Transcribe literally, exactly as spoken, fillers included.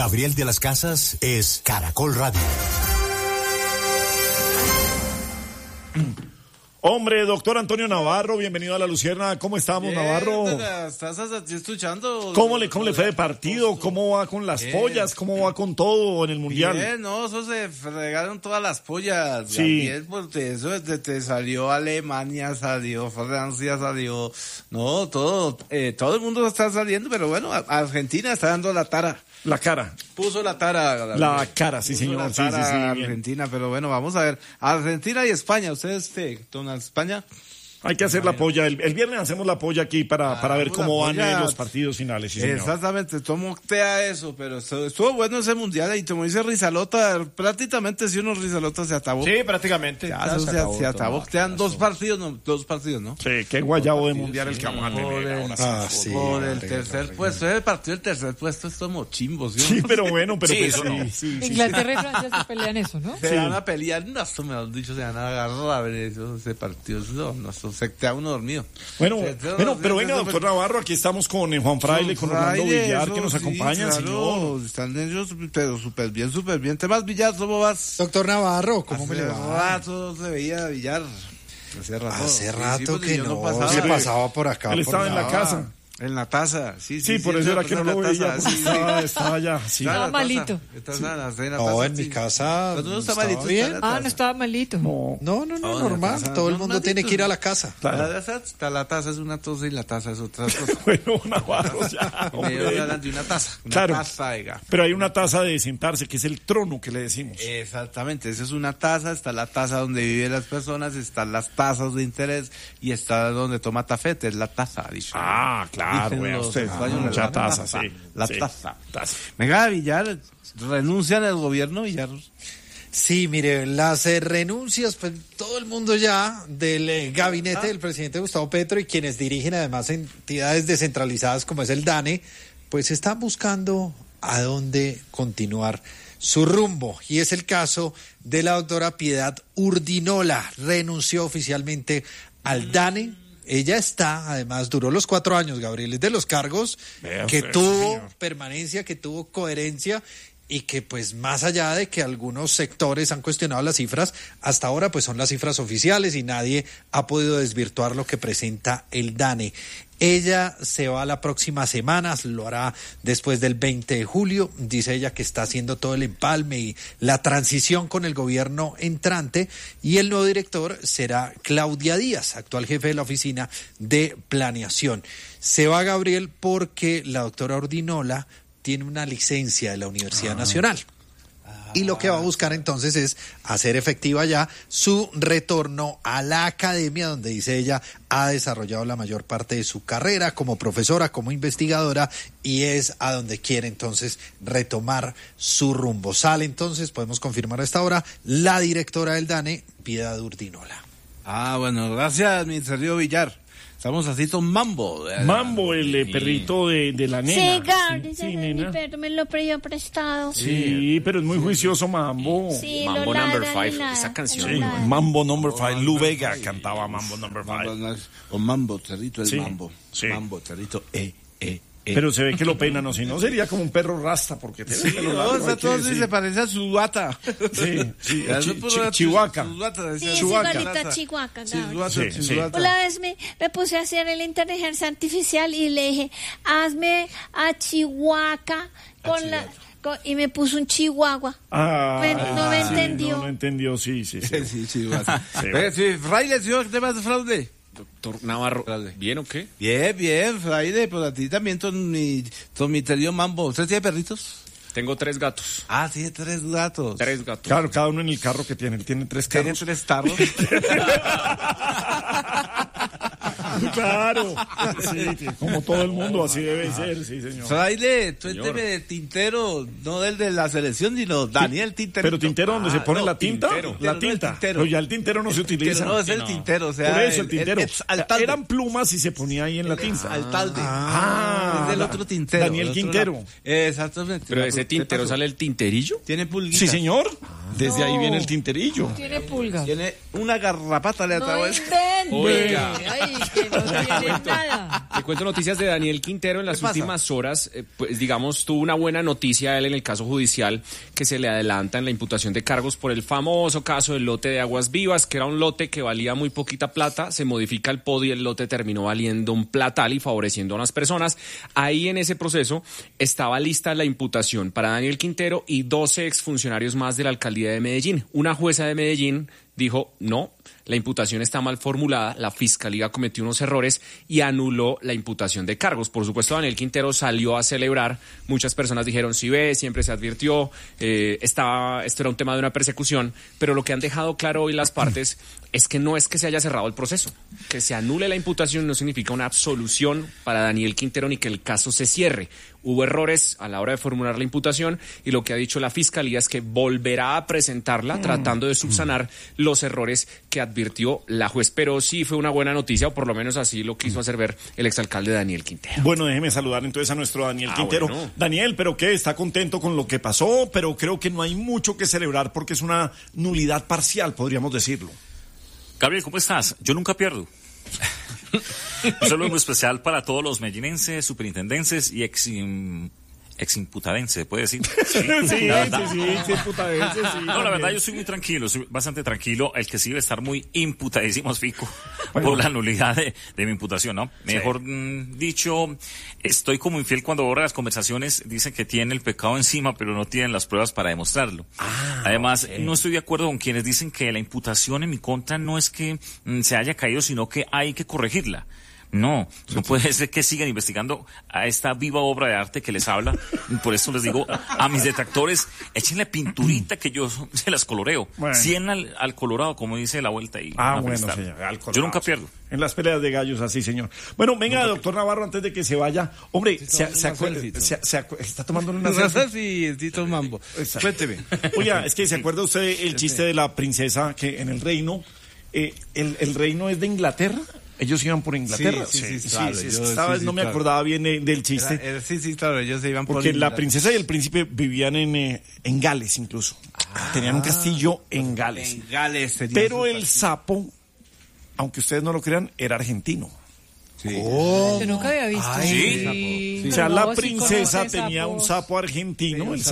Gabriel de las Casas es Caracol Radio. Hombre, doctor Antonio Navarro, bienvenido a La Lucierna. ¿Cómo estamos, Bien, Navarro? ¿Estás escuchando? ¿Cómo le, cómo le fue de partido? ¿Cómo va con las Bien. pollas? ¿Cómo va con todo en el Mundial? Bien, no, eso se fregaron todas las pollas. Sí. Gabriel, pues de eso te, te salió Alemania, salió Francia, salió... No, todo, eh, todo el mundo está saliendo, pero bueno, Argentina está dando la tara. La cara. Puso la tara. Gabriel. La cara, sí, Puso señor. La Sí, tara sí, sí, bien. Argentina, pero bueno, vamos a ver. Argentina y España, ustedes, este, don España... Hay que hacer la polla. El, el viernes hacemos la polla aquí para, para ver Hagamos cómo la van polla. eh, los partidos finales. Sí, señor. Exactamente, tomo tea eso, pero estuvo, estuvo bueno ese mundial y como dice Rizalota, prácticamente si uno Rizalota se acabó. Sí, prácticamente. Ya, Ya eso se se, acabó se acabó. todo. Quedan dos partidos, no, dos partidos, ¿no? Sí, qué guayabo de mundial el que vamos a Por tener el, ahora sí. Ah, sí, por el horrible, tercer horrible. puesto, el partido del tercer puesto es como chimbo, ¿sí? Sí, pero bueno, pero Sí, pues, eso sí, no. sí, sí. Inglaterra y Francia se pelean eso, ¿no? Se Sí. van a pelear, no, esto me lo han dicho, se van a agarrar a ver eso, ese partido, no, no, eso se queda uno dormido. Bueno, Se- se- bueno, se- pero se- venga, se- doctor Navarro, aquí estamos con eh, Juan Fraile, con Orlando Fraile, Villar, eso que nos sí, acompañan, claro, señor. Están ellos, pero súper bien, súper bien. Temas Villar, ¿cómo vas? Doctor Navarro, ¿cómo Hace me le va? rato se veía Villar. Hace rato. Hace Sí, rato sí, porque que yo no, pasaba. se pasaba por acá. Él por estaba en la nada. casa. En la taza, sí, sí. Sí, por eso era que no lo en la veía, taza, porque sí, sí. estaba, estaba allá. Sí. Estaba en la taza, malito. estás en la- en la No, taza, en mi sí. casa Cuando uno está estaba malito, bien. está en la Ah, taza. no estaba malito. No. No, no, no, No, en la normal. taza, Todo el no, mundo malito. tiene que ir a la casa. Claro. La taza, está la taza es una taza y la taza es otra cosa. Bueno, Navarro, ya, Me hombre. hablan de una taza. Una Claro. taza, oiga. Pero hay una taza de sentarse, que es el trono que le decimos. Exactamente, esa es una taza, está la taza donde viven las personas, están las tazas de interés y está donde toma tafete, es la taza. Dice. Ah, claro, Dicen bueno, los usted. españoles, Mucha la taza, sí. La sí. taza. Taza. Venga, Villar, renuncian al gobierno, Villar. Sí, mire, las eh, renuncias, pues todo el mundo ya del eh, gabinete del presidente Gustavo Petro y quienes dirigen además entidades descentralizadas como es el DANE, pues están buscando a dónde continuar su rumbo. Y es el caso de la doctora Piedad Urdinola, renunció oficialmente al DANE. Ella está, además, duró los cuatro años, Gabriel, es de los cargos Vea que usted, tuvo señor. permanencia, que tuvo coherencia y que pues más allá de que algunos sectores han cuestionado las cifras, hasta ahora pues son las cifras oficiales y nadie ha podido desvirtuar lo que presenta el DANE. Ella se va la próxima semana, lo hará después del veinte de julio, dice ella que está haciendo todo el empalme y la transición con el gobierno entrante y el nuevo director será Claudia Díaz, actual jefe de la oficina de planeación. Se va Gabriel porque la doctora Urdinola tiene una licencia de la Universidad Nacional. Y lo que va a buscar entonces es hacer efectiva ya su retorno a la academia, donde dice ella ha desarrollado la mayor parte de su carrera como profesora, como investigadora, y es a donde quiere entonces retomar su rumbo. Sale entonces, podemos confirmar a esta hora, la directora del DANE, Piedad Urdinola. Ah, bueno, gracias, Ministerio Villar. Estamos así con Mambo. Mambo, el eh, perrito de, de la nena. Sí, Gabriel, Sí, ese sí, es mi nena. perro, me lo pidió prestado. Sí, pero es muy juicioso Mambo. Sí, Mambo lo Number ladra y Five, ladra, esa canción. lo Sí, ladra. Mambo Number Five. Lu Vega cantaba Mambo Number Five. Mambo, o Mambo, Territo, el Sí, Mambo. sí. Mambo, Territo, eh, eh, eh. Pero se ve que lo peinan, o si no sería como un perro rasta, porque tiene el pelo No, largo, está hay que todo así, decir. se parece a su gata. Sí, sí, Ya, chi- eso por chi- la- Chihuahua. su gata, Sí, decía. es Chihuahua. igualita a Chihuahua, Gabriel. Chihuahua, Sí, sí. Chihuahua. Una vez me, me puse a hacer la inteligencia artificial y le dije, hazme a Chihuahua con la... con- y me puso un Chihuahua. Ah, Me- no me sí, entendió. No, no entendió, sí, sí, sí. Sí, Chihuahua. Sí. Oiga, sí, Fraile, señor, ¿qué más de fraude? Doctor Navarro, Dale. ¿bien o qué? Bien, bien, Fraile, pero a ti también, ton mi, ton mi querido Mambo. ¿Usted tiene perritos? Tengo tres gatos. Ah, tiene tres gatos. Tres gatos. Claro, cada uno en el carro que tiene. Él tiene tres ¿Tiene carros. tres tarros? Claro. Sí, como todo el mundo, así debe ser, sí, señor. Fraile, cuénteme de Tintero, no del de la selección, sino Daniel Tintero. Pero tintero donde se pone no, la tinta, Tintero. la No, el tinta. tintero. Pero ya el tintero no se utiliza. No, es el No. tintero, o sea, Por eso el tintero. ex alcalde. Eran plumas y se ponía ahí en la tinta. Alcalde. Ah, es del la- otro tintero. Daniel el otro Quintero. lado. Exactamente. Pero de ese ¿Qué tintero pasó? sale el tinterillo. Tiene pulguitas. Sí, señor. Desde ahí No. viene el tinterillo. Tiene pulgas. Tiene una garrapata le No atravesó. invente. Oiga. Ay, que no tiene nada. Te cuento noticias de Daniel Quintero. En las ¿Qué pasa? últimas horas, eh, pues digamos, tuvo una buena noticia él en el caso judicial que se le adelanta en la imputación de cargos por el famoso caso del lote de Aguas Vivas, que era un lote que valía muy poquita plata, se modifica el P O D y el lote terminó valiendo un platal y favoreciendo a unas personas. Ahí en ese proceso estaba lista la imputación para Daniel Quintero y doce exfuncionarios más de la alcaldía de Medellín. Una jueza de Medellín dijo, no, la imputación está mal formulada, la fiscalía cometió unos errores y anuló la imputación de cargos. Por supuesto, Daniel Quintero salió a celebrar, muchas personas dijeron, sí ve, siempre se advirtió, eh, estaba, esto era un tema de una persecución, pero lo que han dejado claro hoy las partes es que no es que se haya cerrado el proceso, que se anule la imputación no significa una absolución para Daniel Quintero ni que el caso se cierre. Hubo errores a la hora de formular la imputación y lo que ha dicho la Fiscalía es que volverá a presentarla tratando de subsanar los errores que advirtió la juez. Pero sí fue una buena noticia, o por lo menos así lo quiso hacer ver el exalcalde Daniel Quintero. Bueno, déjeme saludar entonces a nuestro Daniel Ah, Quintero. bueno. Daniel, ¿pero qué? ¿Está contento con lo que pasó? Pero creo que no hay mucho que celebrar porque es una nulidad parcial, podríamos decirlo. Gabriel, ¿cómo estás? Yo nunca pierdo. Un saludo muy especial para todos los medellinenses, superintendenses y ex, eximputadenses, ¿se puede decir? Sí, sí, la verdad. sí, sí, sí, imputadense, sí, No, la también. verdad yo soy muy tranquilo, soy bastante tranquilo. El que sí debe estar muy imputadísimo es Fico por la nulidad de, de mi imputación, ¿no? Mejor mm, dicho, estoy como infiel cuando ahora las conversaciones dicen que tienen el pecado encima, pero no tienen las pruebas para demostrarlo. Ah, Además, ok. no estoy de acuerdo con quienes dicen que la imputación en mi contra no es que mm, se haya caído, sino que hay que corregirla. No, no puede ser que sigan investigando a esta viva obra de arte que les habla. Por eso les digo a mis detractores, échenle pinturita que yo se las coloreo. Bueno. cien al, al colorado, como dice la vuelta. Y Ah, una bueno, feliz tarde. señor. al Yo colorado. nunca pierdo. En las peleas de gallos, así, señor. Bueno, venga, doctor Navarro, antes de que se vaya. Hombre, se, se acuerda, se, se acu- está tomando una selfie. Sí, Tito Mambo. Exacto. Cuénteme. Oiga, es que se acuerda usted el chiste de la princesa que en el reino, eh, el, el reino es de Inglaterra. Ellos iban por Inglaterra. Sí, sí, sí, claro, sí, yo- estaba- sí, sí, no me claro. acordaba bien eh, del chiste. Era- era- sí, sí, claro, ellos se iban por Porque la Inglaterra. princesa y el príncipe vivían en, eh, en Gales incluso. Tenían un castillo en Gales. En Gales tenían Pero su el castillo. sapo, aunque ustedes no lo crean, era argentino. Yo nunca había visto. Ay, Sí. O sea, No, la sí princesa conoce tenía un sapos. sapo argentino. El